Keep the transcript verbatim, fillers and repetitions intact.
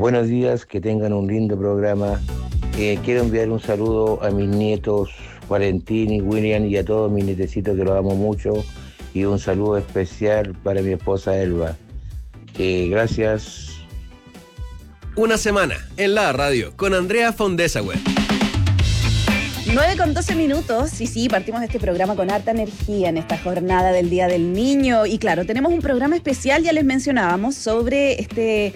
buenos días, que tengan un lindo programa. Eh, quiero enviar un saludo a mis nietos Valentín y William y a todos mis nietecitos que los amo mucho, y un saludo especial para mi esposa Elba. Eh, gracias. Una semana en la radio con Andrea Fondesauer. nueve con doce minutos, y sí, partimos de este programa con harta energía en esta jornada del Día del Niño. Y claro, tenemos un programa especial, ya les mencionábamos, sobre este